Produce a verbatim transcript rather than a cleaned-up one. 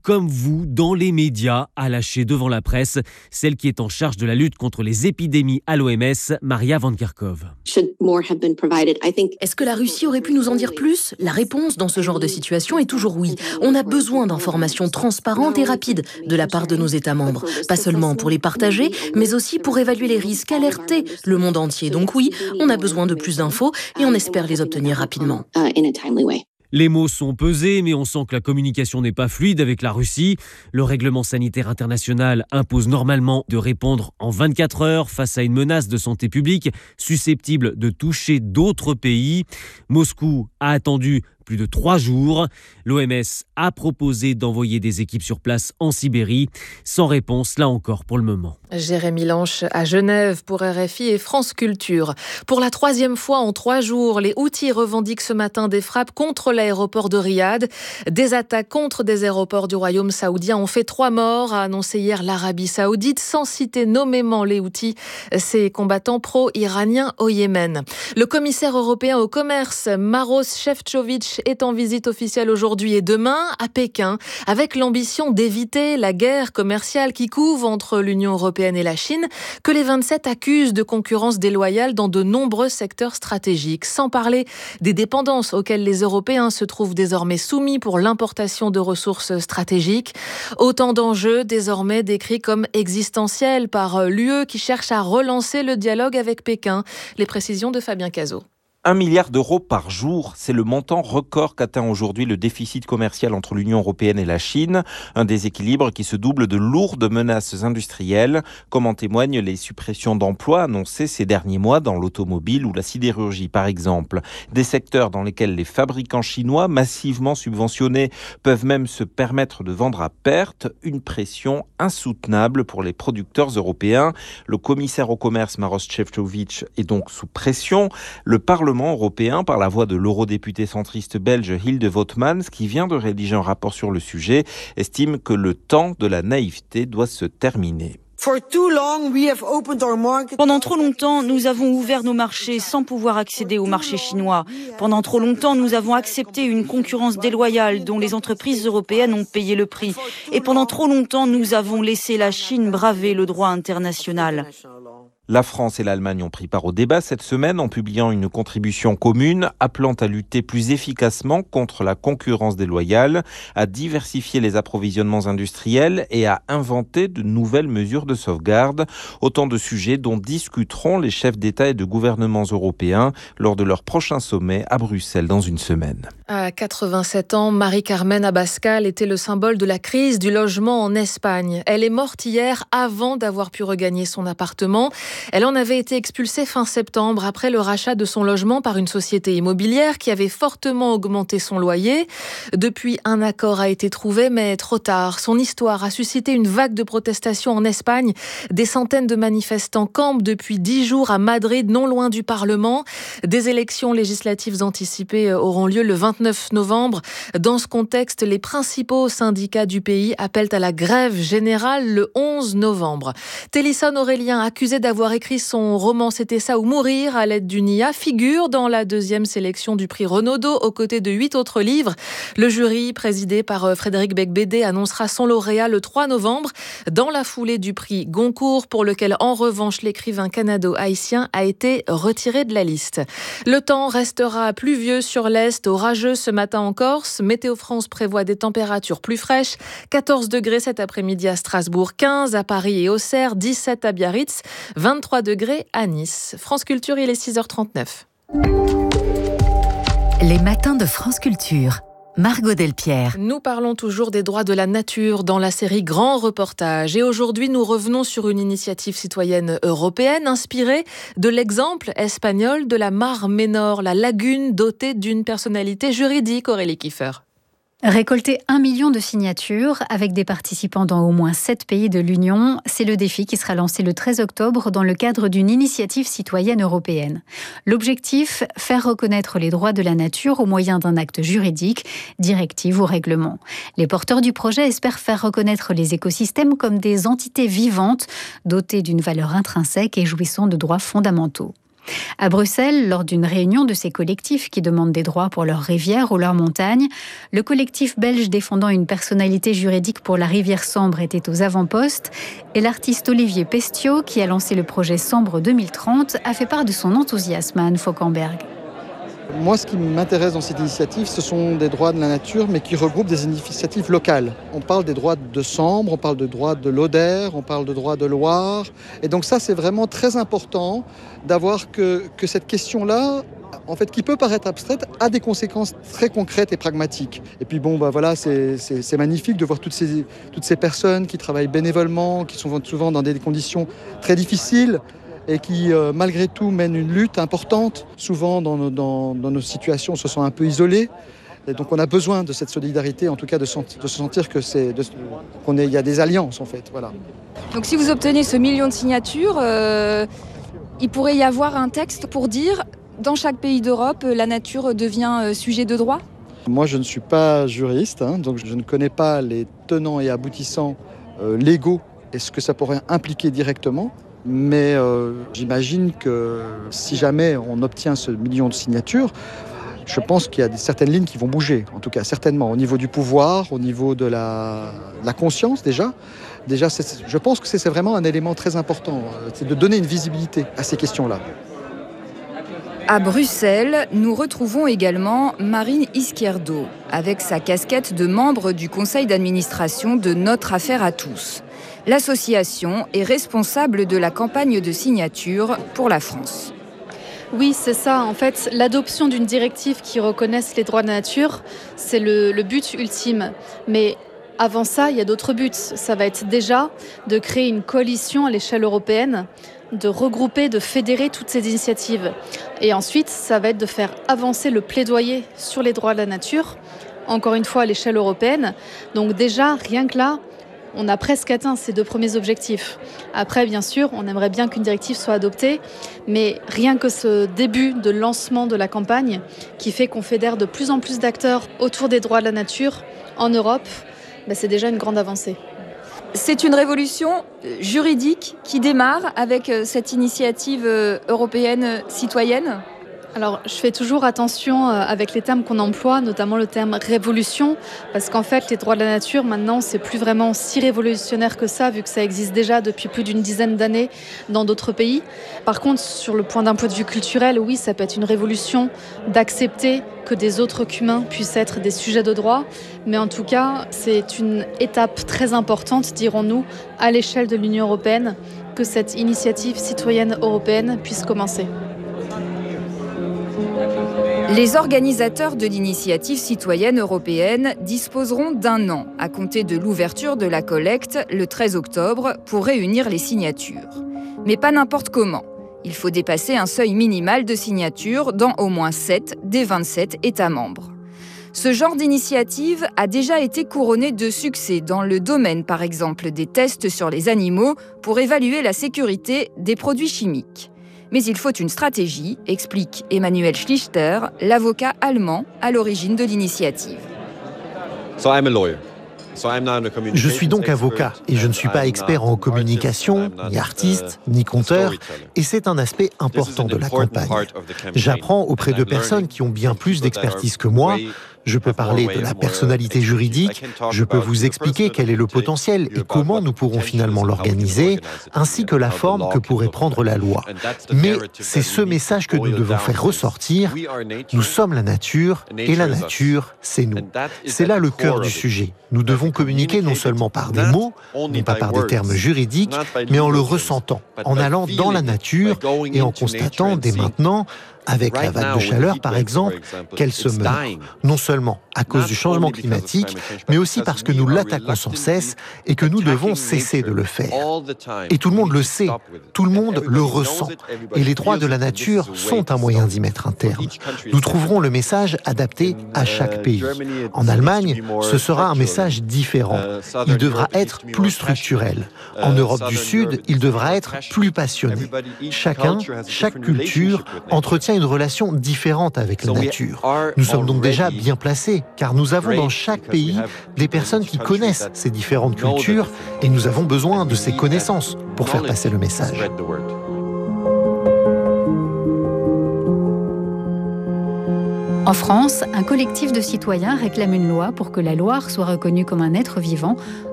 comme vous, dans les médias, a lâché devant la presse celle qui est en charge de la lutte contre les épidémies à l'O M S, Maria Van Kerkhove. Est-ce que la Russie aurait pu nous en dire plus ? La réponse dans ce genre de situation est toujours oui. On a besoin d'informations transparentes et rapides de la part de nos États membres. Pas seulement pour les partager, mais aussi pour évaluer les risques, alerter le monde entier. Donc oui, on a besoin de plus d'infos et on espère les obtenir rapidement. Les mots sont pesés, mais on sent que la communication n'est pas fluide avec la Russie. Le règlement sanitaire international impose normalement de répondre en vingt-quatre heures face à une menace de santé publique susceptible de toucher d'autres pays. Moscou a attendu plus de trois jours. L'O M S a proposé d'envoyer des équipes sur place en Sibérie, sans réponse là encore pour le moment. Jérémy Lanche à Genève pour R F I et France Culture. Pour la troisième fois en trois jours, les Houthis revendiquent ce matin des frappes contre l'aéroport de Riyad. Des attaques contre des aéroports du Royaume saoudien ont fait trois morts, a annoncé hier l'Arabie saoudite, sans citer nommément les Houthis, ces combattants pro-iraniens au Yémen. Le commissaire européen au commerce, Maros Šefčovič, est en visite officielle aujourd'hui et demain à Pékin, avec l'ambition d'éviter la guerre commerciale qui couve entre l'Union européenne et la Chine, que les vingt-sept accusent de concurrence déloyale dans de nombreux secteurs stratégiques, sans parler des dépendances auxquelles les Européens se trouvent désormais soumis pour l'importation de ressources stratégiques. Autant d'enjeux désormais décrits comme existentiels par l'U E qui cherche à relancer le dialogue avec Pékin. Les précisions de Fabien Cazot. Un milliard d'euros par jour, c'est le montant record qu'atteint aujourd'hui le déficit commercial entre l'Union européenne et la Chine. Un déséquilibre qui se double de lourdes menaces industrielles, comme en témoignent les suppressions d'emplois annoncées ces derniers mois dans l'automobile ou la sidérurgie par exemple. Des secteurs dans lesquels les fabricants chinois, massivement subventionnés, peuvent même se permettre de vendre à perte, une pression insoutenable pour les producteurs européens. Le commissaire au commerce Maros Šefčovič est donc sous pression. Le Parlement européen, par la voix de l'eurodéputé centriste belge Hilde Vautmans, qui vient de rédiger un rapport sur le sujet, estime que le temps de la naïveté doit se terminer. Pendant trop longtemps, nous avons ouvert nos marchés sans pouvoir accéder au marché chinois. Pendant trop longtemps, nous avons accepté une concurrence déloyale dont les entreprises européennes ont payé le prix. Et pendant trop longtemps, nous avons laissé la Chine braver le droit international. La France et l'Allemagne ont pris part au débat cette semaine en publiant une contribution commune appelant à lutter plus efficacement contre la concurrence déloyale, à diversifier les approvisionnements industriels et à inventer de nouvelles mesures de sauvegarde. Autant de sujets dont discuteront les chefs d'État et de gouvernements européens lors de leur prochain sommet à Bruxelles dans une semaine. À quatre-vingt-sept ans, Marie-Carmen Abascal était le symbole de la crise du logement en Espagne. Elle est morte hier avant d'avoir pu regagner son appartement. Elle en avait été expulsée fin septembre après le rachat de son logement par une société immobilière qui avait fortement augmenté son loyer. Depuis, un accord a été trouvé, mais trop tard. Son histoire a suscité une vague de protestations en Espagne. Des centaines de manifestants campent depuis dix jours à Madrid, non loin du Parlement. Des élections législatives anticipées auront lieu le vingt-neuf novembre. Dans ce contexte, les principaux syndicats du pays appellent à la grève générale le onze novembre. Télisson Aurélien, accusé d'avoir écrit son roman C'était ça ou mourir à l'aide d'une I A, figure dans la deuxième sélection du prix Renaudot aux côtés de huit autres livres. Le jury, présidé par Frédéric Becbédé, annoncera son lauréat le trois novembre dans la foulée du prix Goncourt, pour lequel en revanche l'écrivain canado-haïtien a été retiré de la liste. Le temps restera pluvieux sur l'Est, orageux ce matin en Corse. Météo France prévoit des températures plus fraîches, quatorze degrés cet après-midi à Strasbourg, quinze à Paris et Auxerre, dix-sept à Biarritz, vingt-trois degrés à Nice. France Culture, il est six heures trente-neuf. Les matins de France Culture. Margot Delpierre. Nous parlons toujours des droits de la nature dans la série Grand Reportage. Et aujourd'hui, nous revenons sur une initiative citoyenne européenne inspirée de l'exemple espagnol de la Mar Menor, la lagune dotée d'une personnalité juridique. Aurélie Kiefer. Récolter un million de signatures avec des participants dans au moins sept pays de l'Union, c'est le défi qui sera lancé le treize octobre dans le cadre d'une initiative citoyenne européenne. L'objectif, faire reconnaître les droits de la nature au moyen d'un acte juridique, directive ou règlement. Les porteurs du projet espèrent faire reconnaître les écosystèmes comme des entités vivantes, dotées d'une valeur intrinsèque et jouissant de droits fondamentaux. À Bruxelles, lors d'une réunion de ces collectifs qui demandent des droits pour leurs rivières ou leurs montagnes, le collectif belge défendant une personnalité juridique pour la rivière Sambre était aux avant-postes et l'artiste Olivier Pestiot, qui a lancé le projet Sambre deux mille trente, a fait part de son enthousiasme à Anne Fauquemberg. Moi, ce qui m'intéresse dans cette initiative, ce sont des droits de la nature, mais qui regroupent des initiatives locales. On parle des droits de Sambre, on parle de droits de l'Oder, on parle de droits de Loire. Et donc ça, c'est vraiment très important d'avoir que, que cette question-là, en fait, qui peut paraître abstraite, a des conséquences très concrètes et pragmatiques. Et puis bon, bah voilà, c'est, c'est, c'est magnifique de voir toutes ces, toutes ces personnes qui travaillent bénévolement, qui sont souvent dans des conditions très difficiles, et qui, euh, malgré tout, mènent une lutte importante. Souvent, dans nos, dans, dans nos situations, on se sent un peu isolé. Et donc, on a besoin de cette solidarité, en tout cas, de, senti- de se sentir que c'est, de, qu'on est, y a des alliances, en fait. Voilà. Donc, si vous obtenez ce million de signatures, euh, il pourrait y avoir un texte pour dire, dans chaque pays d'Europe, la nature devient euh, sujet de droit ? Moi, je ne suis pas juriste, hein, donc je ne connais pas les tenants et aboutissants euh, légaux et ce que ça pourrait impliquer directement. Mais euh, j'imagine que si jamais on obtient ce million de signatures, je pense qu'il y a des, certaines lignes qui vont bouger, en tout cas certainement, au niveau du pouvoir, au niveau de la, de la conscience déjà. Déjà, c'est, je pense que c'est, c'est vraiment un élément très important, c'est de donner une visibilité à ces questions-là. À Bruxelles, nous retrouvons également Marine Izquierdo, avec sa casquette de membre du conseil d'administration de Notre Affaire à tous. L'association est responsable de la campagne de signature pour la France. Oui, c'est ça. En fait, l'adoption d'une directive qui reconnaisse les droits de la nature, c'est le, le but ultime. Mais avant ça, il y a d'autres buts. Ça va être déjà de créer une coalition à l'échelle européenne, de regrouper, de fédérer toutes ces initiatives. Et ensuite, ça va être de faire avancer le plaidoyer sur les droits de la nature, encore une fois à l'échelle européenne. Donc déjà, rien que là, on a presque atteint ces deux premiers objectifs. Après, bien sûr, on aimerait bien qu'une directive soit adoptée, mais rien que ce début de lancement de la campagne, qui fait qu'on fédère de plus en plus d'acteurs autour des droits de la nature en Europe, ben c'est déjà une grande avancée. C'est une révolution juridique qui démarre avec cette initiative européenne citoyenne ? Alors, je fais toujours attention avec les termes qu'on emploie, notamment le terme révolution, parce qu'en fait, les droits de la nature, maintenant, c'est plus vraiment si révolutionnaire que ça, vu que ça existe déjà depuis plus d'une dizaine d'années dans d'autres pays. Par contre, sur le point d'un point de vue culturel, oui, ça peut être une révolution d'accepter que des autres qu'humains puissent être des sujets de droit, mais en tout cas, c'est une étape très importante, dirons-nous, à l'échelle de l'Union européenne, que cette initiative citoyenne européenne puisse commencer. Les organisateurs de l'initiative citoyenne européenne disposeront d'un an à compter de l'ouverture de la collecte le treize octobre pour réunir les signatures. Mais pas n'importe comment. Il faut dépasser un seuil minimal de signatures dans au moins sept des vingt-sept États membres. Ce genre d'initiative a déjà été couronné de succès dans le domaine, par exemple, des tests sur les animaux pour évaluer la sécurité des produits chimiques. Mais il faut une stratégie, explique Emmanuel Schlichter, l'avocat allemand à l'origine de l'initiative. Je suis donc avocat et je ne suis pas expert en communication, ni artiste, ni conteur, et c'est un aspect important de la campagne. J'apprends auprès de personnes qui ont bien plus d'expertise que moi. Je peux parler de la personnalité juridique, je peux vous expliquer quel est le potentiel et comment nous pourrons finalement l'organiser, ainsi que la forme que pourrait prendre la loi. Mais c'est ce message que nous devons faire ressortir. Nous sommes la nature et la nature, c'est nous. C'est là le cœur du sujet. Nous devons communiquer non seulement par des mots, non pas par des termes juridiques, mais en le ressentant, en allant dans la nature et en constatant dès maintenant, avec la vague de chaleur par exemple, qu'elle se meurt, non seulement à cause du changement climatique, mais aussi parce que nous l'attaquons sans cesse et que nous devons cesser de le faire. Et tout le monde le sait, tout le monde le ressent, et les droits de la nature sont un moyen d'y mettre un terme. Nous trouverons le message adapté à chaque pays. En Allemagne, ce sera un message différent. Il devra être plus structurel. En Europe du Sud, il devra être plus passionné. Chacun, chaque culture, entretient une relation différente avec la nature. Nous sommes donc déjà bien placés, car nous avons dans chaque pays des personnes qui connaissent ces différentes cultures et nous avons besoin de ces connaissances pour faire passer le message. En France, un collectif de citoyens réclame une loi pour que la Loire soit reconnue comme un être vivant